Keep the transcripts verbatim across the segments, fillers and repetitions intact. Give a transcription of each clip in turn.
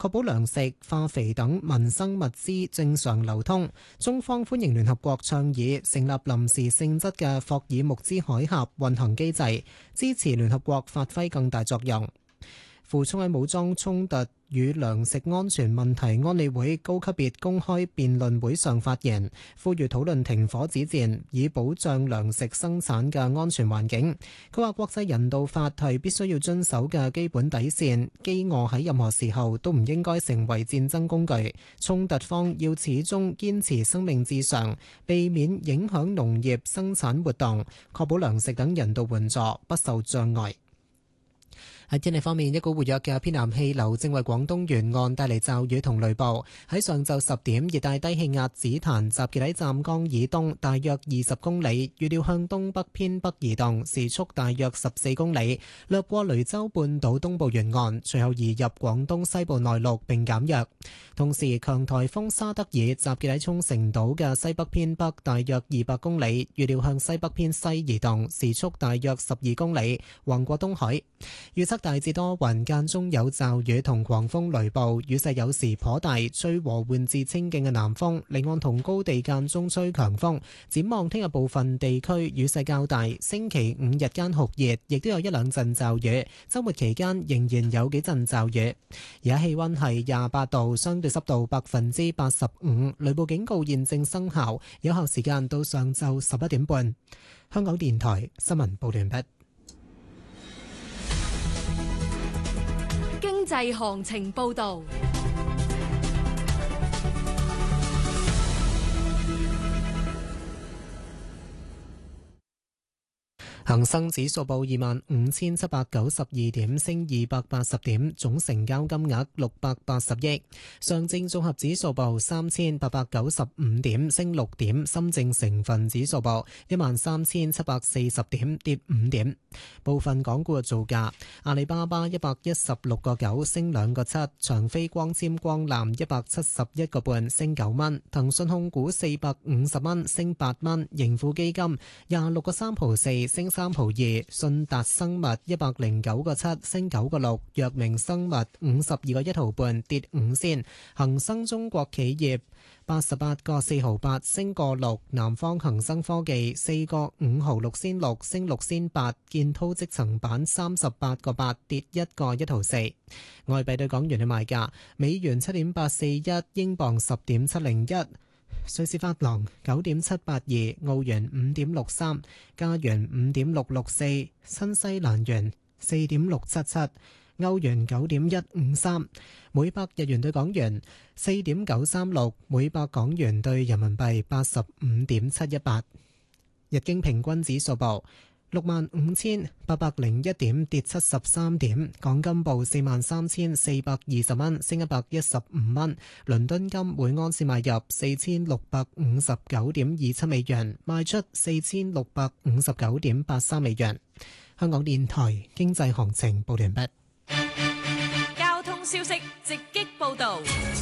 確保糧食、化肥等民生物資正常流通。中方歡迎聯合國倡議成立臨時性質嘅霍爾木茲海峽運行機制，支持聯合國發揮更大作用。傅聰喺武裝衝突與糧食安全問題安理會高級別公開辯論會上發言，呼籲討論停火止戰，以保障糧食生產嘅安全環境。佢話國際人道法係必須要遵守嘅基本底線，飢餓喺任何時候都唔應該成為戰爭工具。衝突方要始終堅持生命至上，避免影響農業生產活動，確保糧食等人道援助不受障礙。喺天氣方面，一股活躍嘅偏南氣流正為廣東沿岸帶嚟驟雨同雷暴。喺上晝十點，熱帶低氣壓紫檀集結喺湛江以東大約二十公里，預料向東北偏北移動，時速大約十四公里，掠過雷州半島東部沿岸，隨後移入廣東西部內陸並減弱。同時，強颱風沙德爾集結喺沖繩島嘅西北偏北大約二百公里，預料向西北偏西移動，時速大約十二公里，橫過東海。預測大致多雲，間中有驟雨同狂風雷暴，雨勢有時頗大，吹和緩至清勁嘅南風，離岸同高地間中吹強風。展望聽日部分地區雨勢較大，星期五日間酷熱，亦都有一兩陣驟雨。週末期間仍然有幾陣驟雨。而家氣溫係廿八度，相對濕度百分之八十五，雷暴警告現正生效，有效時間到上晝十一點半。香港電台新聞報道完畢。 經濟行情報道。 恒生指數報二萬五千七百九十二點，升二百八十點，總成交金額六百八十億。上證綜合指數報三千八百九十五點，升六點。深證成分指數報一萬三千七百四十點，跌五點。部分港股嘅造價：阿里巴巴一百一十六個九，升兩個七；長飛光纖光纜一百七十一個半，升九蚊；騰訊控股四百五十蚊，升八蚊；盈富基金廿六個三毫四，升三毫二；信達生物一百零九個七，升九個六；藥明生物五十二個一毫半，跌五仙；恒生中國企業八十八個四毫八，升個六；南方恒生科技四個五毫六仙六，升六仙八；建滔積層板三十八個八，跌一個一毫四。外幣對港元嘅賣價：美元七點八四一，英鎊十點七零一。瑞士法郎九點七八二，澳元五點六三，加元五點六六四，新西蘭元四點六七七，歐元九點一五三，每百日元對港元四點九三六，每百港元對人民幣八十五點七一八。日經平均指數報六萬五千八百零一點，跌七十三點。港金報四萬三千四百二十蚊，升一百一十五蚊。倫敦金每安士買入四千六百五十九點二七美元，賣出四千六百五十九點八三美元。香港電台經濟行情報完畢。 交通消息直擊報道。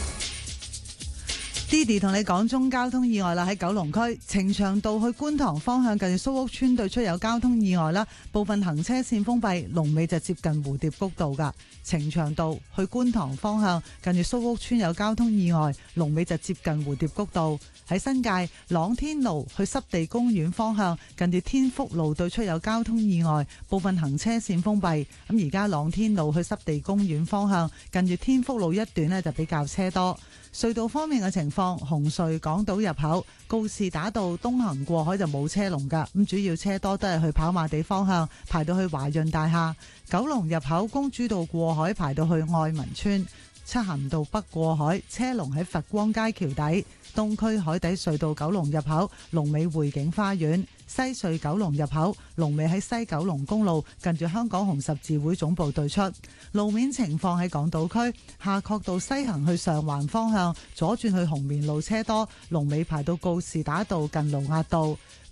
Didi 同你講中交通意外啦，喺九龍區呈祥道去觀塘方向近住蘇屋村對出有交通意外啦，部分行車線封閉，龍尾就接近蝴蝶谷道噶。呈祥道去觀塘方向近住蘇屋村有交通意外，龍尾就接近蝴蝶谷道。喺新界朗天路去濕地公園方向近住天福路對出有交通意外，部分行車線封閉。咁而家朗天路去濕地公園方向近住天福路一段呢，就比較車多。隧道方面嘅情況，紅隧港島入口告士打道東行過海就冇車龍噶，咁主要車多都係去跑馬地方向排到去華潤大廈。九龍入口公主道過海排到去愛民村，漆咸道北過海車龍喺佛光街橋底。東區海底隧道九龍入口龍尾匯景花園，西隧九龍入口龍尾喺西九龍公路近住香港紅十字會總部對出。路面情況喺港島區夏慤道西行去上環方向左轉去紅棉路車多，龍尾排到告士打道近盧押道。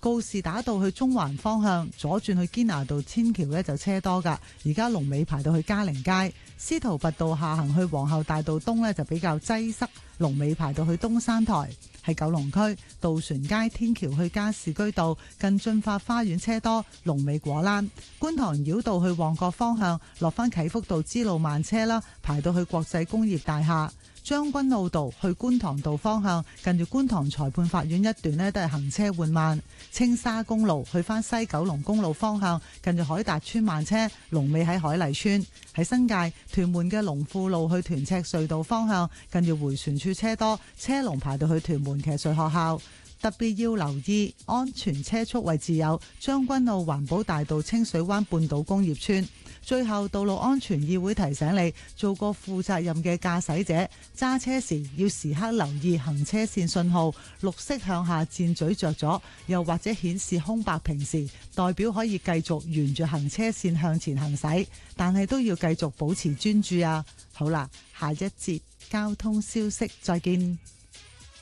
告士打道去中環方向左轉去堅拿道天橋呢就車多噶，而家龍尾排到去嘉寧街。司徒拔道下行去皇后大道東呢就比較擠塞，龍尾排到去東山台。喺九龍區渡船街天橋去加士居道近駿發花園車多，龍尾果欄。觀塘繞道去旺角方向落返啟福道支路慢車啦，排到去國際工業大廈。將軍澳道去觀塘道方向近住觀塘裁判法院一段呢都係行車緩慢。青沙公路去返西九龍公路方向近住海達村慢車，龍尾喺海麗村。喺新界屯門嘅龍富路去屯赤隧道方向近住迴旋處車多，車龍排到去屯門騎術學校。特別要留意安全車速位置有將軍澳環保大道清水灣半島工業村。最後，道路安全議會提醒你，做個負責任嘅駕駛者，揸車時要時刻留意行車線信號，綠色向下箭嘴着咗，又或者顯示空白屏時，代表可以繼續沿住行車線向前行駛，但係都要繼續保持專注啊！好啦，下一節交通消息再見。